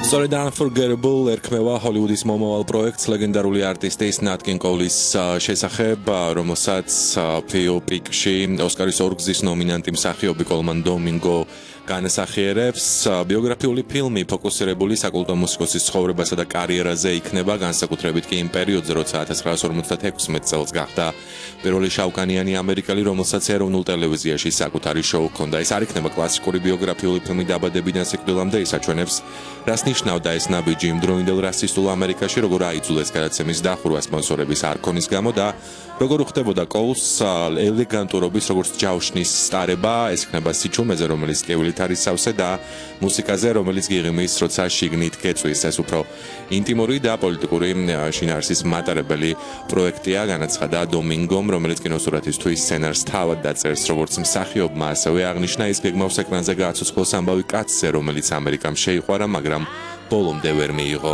სწორედ Unforgettable ერქმევა ჰოლივუდის მომავალ პროექტს ლეგენდარული არტისტის ნატ კინგ კოლის შესახებ, რომელსაც ბიოპიკში ოსკარის ორგზის ნომინანტი მსახიობი კოლმან დომინგო განასახიერებს. ბიოგრაფიული ფილმი ფოკუსირებული საკულტო მუსიკოსის ცხოვრებასა და კარიერაზე იქნება, განსაკუთრებით კი იმ პერიოდზე, როცა 1956 წელს გახდა პირველი შავკანიანი ამერიკელი, რომელსაც ეროვნულ ტელევიზიაში საკუთარი შოუ ჰქონდა. ეს არ იქნება კლასიკური ბიოგრაფიული ფილმი დაბადებიდან სიკვდილამდე, ის აჩვენებს, რას ნიშნავდა ეს ნაბიჯი იმ დროინდელ რასისტულ ამერიკაში, როგორ აიძულეს გადაცემის დახურვა სპონსორების არქონის გამო და როგორ უხდებოდა კოულს ელეგანტურობის, როგორც ჯავშნის სტარება, ეს იქნება სიჩუმეზე, რომელიც ტკივილით არის სავსე და მუსიკაზე, რომელიც გიღიმის, როცა შიგნით გეწვის. ეს უფრო ინტიმური და პოლიტიკური შინაარსის მატარებელი პროექტია, განაცხადა დომინგომ, რომელიც კინოსურათისთვის სცენარს თავად დაწერს, როგორც მსახიობმა, ასევე აღნიშნა, ის გეგმავს ეკრანზე გააცოცხლოს ამბავი კაცზე, რომელიც ამერიკამ შეიყვარა, მაგრამ ბოლომდე ვერ მიიღო.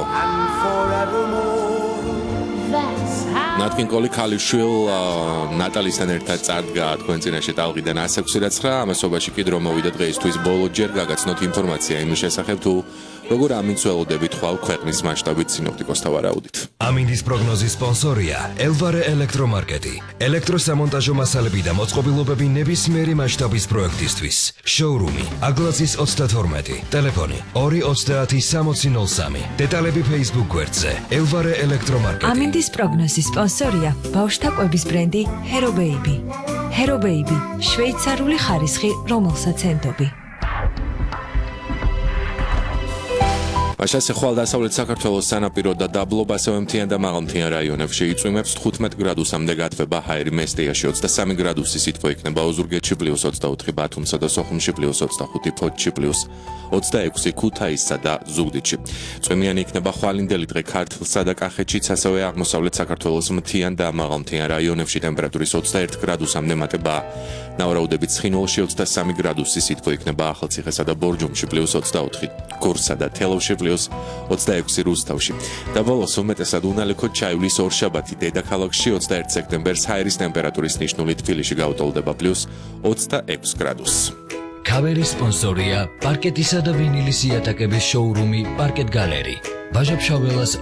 ნატ კინგ კოლი ქალიშვილ ნატალისთან ერთად წარდგა თქვენ წინაშე ტალღიდან 106-9, ამასობაში კი დრო მოვიდა დღეისთვის ბოლოჯერ გაგაცნოთ ინფორმაცია იმის შესახებ, თუ როგორ ამიცველოდებით ხვალ ქვეყნის მასშტაბით სინოპტიკოსთა ვარაუდით. ამინდის პროგნოზის სპონსორია ელვარე ელექტრომარკეტი. ელექტროსამონტაჟო მასალები და მოწყობილობები ნებისმიერი მასშტაბის პროექტისთვის. შოურუმი აგლაზის 32, ტელეფონი 230 დეტალები Facebook გვერდზე. ელვარე ელექტრომარკეტი. ამინდის პროგნოზის სპონსორია ბავშვთა კვების ბრენდი Hero Baby. Hero Baby, შვეიცარიული ხარისხი, რომელსაც ენდობი. მაშასე ხვალ დასავლეთ საქართველოს სანაპირო და დაბლობ, ასევე მთიან და მაღალმთიან რაიონებში იწვიმებს 15 გრადუსამდე გათბება ჰაერი მესტიაში, 23 გრადუსი სითბო იქნება ოზურგეთში +24 ბათუმსა და სოხუმში +25 ფოთში +26 ქუთაისსა და ზუგდიდში. წვიმიანი იქნება ხვალინდელი დღე ქართლსა და კახეთშიც, ასევე აღმოსავლეთ საქართველოს მთიან და მაღალმთიან რაიონებში ტემპერატურის 21 გრადუსამდე მატება. ნავარაუდებით ცხინვალში 23 გრადუსი სითბო იქნება ახალციხესა და ბორჯომში +24 გორსა და თელავში +26 რუსთავში. და ბოლოს უმეტესად უნალექო ჩაივლის ორშაბათი დედაქალაქში 21 სექტემბერს ჰაერის ტემპერატურის ნიშნული თბილისში გაუტოლდება +26 გრადუსს. ქავერის სპონსორია პარკეტისა და ვინილის იატაკების შოურუმი პარკეტ გალერი. ვაჟა-ფშაველას